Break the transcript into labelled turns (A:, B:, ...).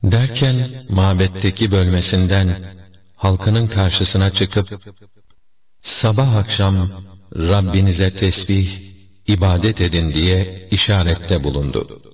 A: Derken mabetteki bölmesinden halkının karşısına çıkıp sabah akşam Rabbinize tesbih, ibadet edin diye işarette bulundu.